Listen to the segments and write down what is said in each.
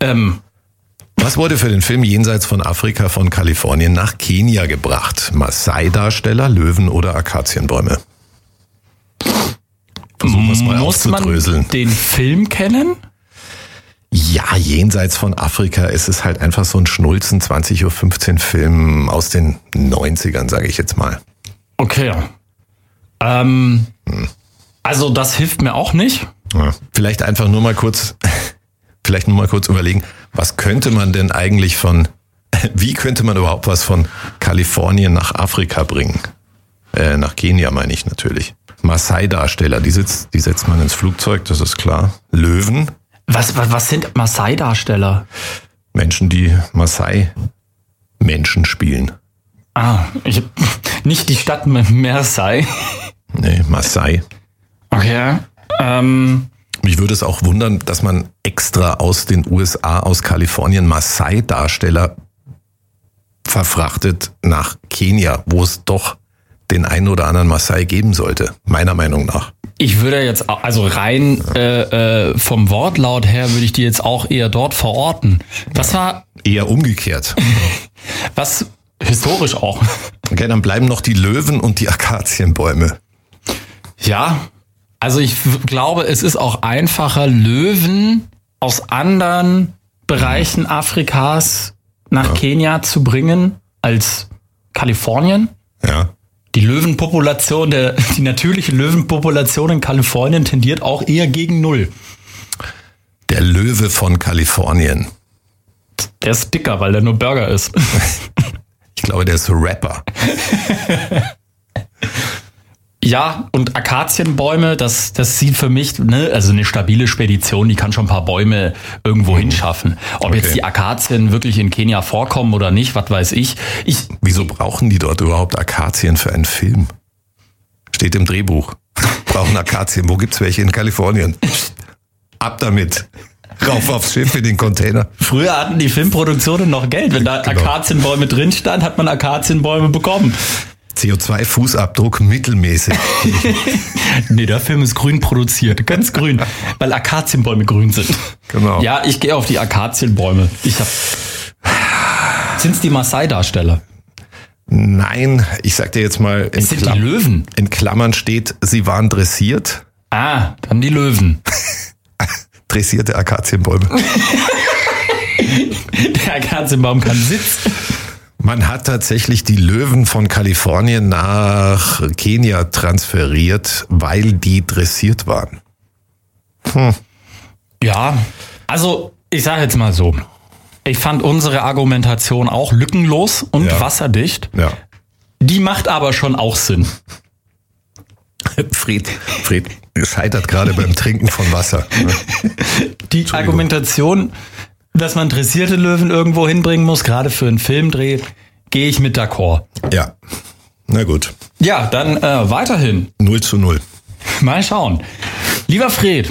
Was wurde für den Film Jenseits von Afrika von Kalifornien nach Kenia gebracht? Maasai-Darsteller, Löwen oder Akazienbäume? Versuchen wir es mal aufzudröseln. Muss man den Film kennen? Ja, Jenseits von Afrika ist es halt einfach so ein Schnulzen 20.15 Uhr Film aus den 90ern, sage ich jetzt mal. Okay. Also das hilft mir auch nicht. Ja, vielleicht nur mal kurz überlegen, was könnte man denn eigentlich wie könnte man überhaupt was von Kalifornien nach Afrika bringen? Nach Kenia meine ich natürlich. Maasai-Darsteller, die setzt man ins Flugzeug, das ist klar. Löwen. Was sind Maasai-Darsteller? Menschen, die Maasai-Menschen spielen. Nicht die Stadt Mersey. Nee, Maasai. Okay. Mich würde es auch wundern, dass man extra aus den USA, aus Kalifornien, Maasai-Darsteller verfrachtet nach Kenia, wo es doch den einen oder anderen Maasai geben sollte, meiner Meinung nach. Ich würde jetzt, also rein vom Wortlaut her, würde ich die jetzt auch eher dort verorten. Was war... Eher umgekehrt. Was historisch auch. Okay, dann bleiben noch die Löwen und die Akazienbäume. Ja, also ich glaube, es ist auch einfacher, Löwen aus anderen Bereichen Afrikas nach Kenia zu bringen als Kalifornien. Ja. Die die natürliche Löwenpopulation in Kalifornien tendiert auch eher gegen 0. Der Löwe von Kalifornien. Der ist dicker, weil der nur Burger ist. Ich glaube, der ist Rapper. Ja, und Akazienbäume, das sieht für mich, also eine stabile Spedition, die kann schon ein paar Bäume irgendwo hinschaffen. Ob jetzt die Akazien wirklich in Kenia vorkommen oder nicht, was weiß ich. Wieso brauchen die dort überhaupt Akazien für einen Film? Steht im Drehbuch. Brauchen Akazien. Wo gibt's welche? In Kalifornien. Ab damit. Rauf aufs Schiff in den Container. Früher hatten die Filmproduktionen noch Geld. Wenn da Akazienbäume drin stand, hat man Akazienbäume bekommen. CO2-Fußabdruck mittelmäßig. Nee, der Film ist grün produziert. Ganz grün. Weil Akazienbäume grün sind. Genau. Ja, ich gehe auf die Akazienbäume. Sind's die Maasai-Darsteller? Nein, ich sag dir jetzt mal, Es sind die Löwen. in Klammern steht, sie waren dressiert. Dann die Löwen. Dressierte Akazienbäume. Der Akazienbaum kann sitzen. Man hat tatsächlich die Löwen von Kalifornien nach Kenia transferiert, weil die dressiert waren. Ja, also ich sage jetzt mal so. Ich fand unsere Argumentation auch lückenlos und wasserdicht. Ja. Die macht aber schon auch Sinn. Fred scheitert gerade beim Trinken von Wasser. Die Argumentation, dass man dressierte Löwen irgendwo hinbringen muss, gerade für einen Filmdreh, gehe ich mit d'accord. Ja, na gut. Ja, dann weiterhin. 0:0. Mal schauen. Lieber Fred,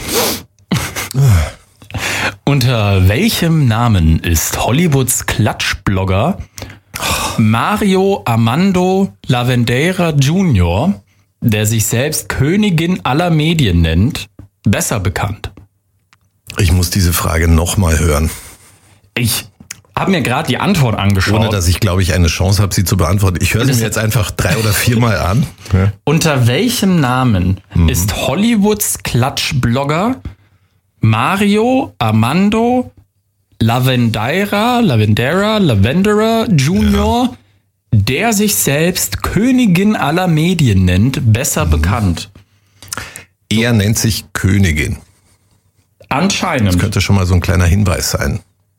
unter welchem Namen ist Hollywoods Klatschblogger Mario Armando Lavendeira Jr., der sich selbst Königin aller Medien nennt, besser bekannt? Ich muss diese Frage nochmal hören. Ich habe mir gerade die Antwort angeschaut. Ohne dass ich, glaube ich, eine Chance habe, sie zu beantworten. Ich höre sie mir jetzt einfach 3 oder 4 Mal an. Ja. Unter welchem Namen ist Hollywoods Klatschblogger Mario Armando Lavendeira Jr., der sich selbst Königin aller Medien nennt, besser bekannt? Er nennt sich Königin. Anscheinend. Das könnte schon mal so ein kleiner Hinweis sein.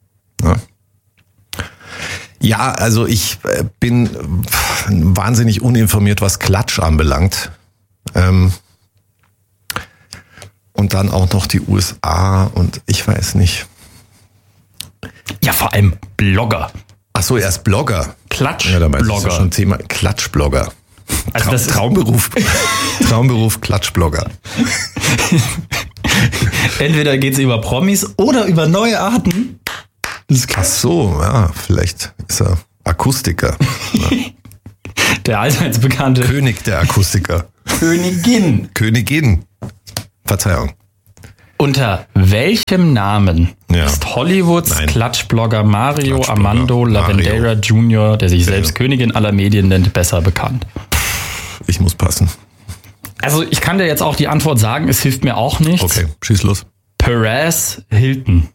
Ja, also ich bin wahnsinnig uninformiert, was Klatsch anbelangt. Und dann auch noch die USA und ich weiß nicht. Ja, vor allem Blogger. Ach so, er ist Blogger. Klatschblogger. Ja, dabei ist ja schon Thema Klatschblogger. Also das Traumberuf Klatschblogger. Entweder geht es über Promis oder über neue Arten. Ach so, ja, vielleicht ist er Akustiker. Der allseits bekannte König der Akustiker. Königin. Verzeihung. Unter welchem Namen Ja. ist Hollywoods Nein. Klatschblogger Mario Klatschblogger Armando Lavendera Jr., der sich selbst Königin aller Medien nennt, besser bekannt? Ich muss passen. Also ich kann dir jetzt auch die Antwort sagen, es hilft mir auch nichts. Okay, schieß los. Perez Hilton.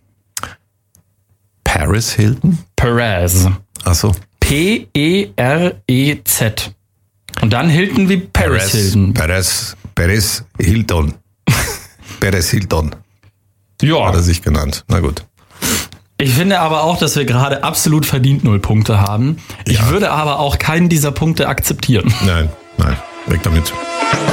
Paris Hilton? Perez. Ach so. P-E-R-E-Z. Und dann Hilton wie Paris Hilton. Perez Hilton. Perez Hilton Ja. hat er sich genannt. Na gut. Ich finde aber auch, dass wir gerade absolut verdient 0 Punkte haben. Ich Ja. würde aber auch keinen dieser Punkte akzeptieren. Nein, weg damit.